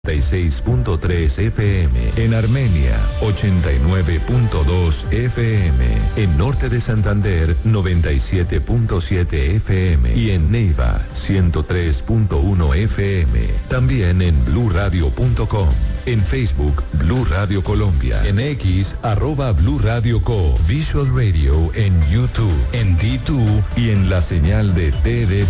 96.3 FM, en Armenia 89.2 FM, en Norte de Santander 97.7 FM y en Neiva 103.1 FM. También en bluradio.com, en Facebook Blue Radio Colombia, en X @Blue Radio Co, Visual Radio en YouTube, en D2 y en la señal de TDT.